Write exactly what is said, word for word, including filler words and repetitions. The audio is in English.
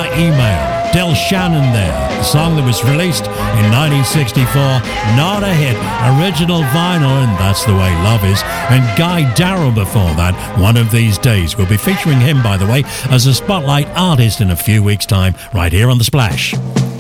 by email. Del Shannon there. The song that was released in nineteen sixty-four. Not a hit. Original vinyl, and That's the Way Love Is. And Guy Darrell before that, One of These Days. We'll be featuring him, by the way, as a Spotlight artist in a few weeks' time, right here on The Splash.